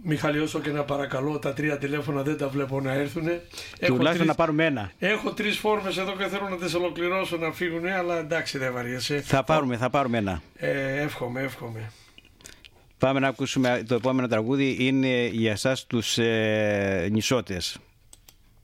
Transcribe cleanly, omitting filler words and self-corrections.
Μιχάλη, όσο και να παρακαλώ, τα 3 τηλέφωνα δεν τα βλέπω να έρθουν. Τουλάχιστον να πάρουμε ένα. Έχω 3 φόρμες εδώ και θέλω να τις ολοκληρώσω να φύγουν, αλλά εντάξει, δεν βαριέσαι. Θα πάρουμε ένα. Εύχομαι. Πάμε να ακούσουμε το επόμενο τραγούδι, είναι για εσάς τους νησότες.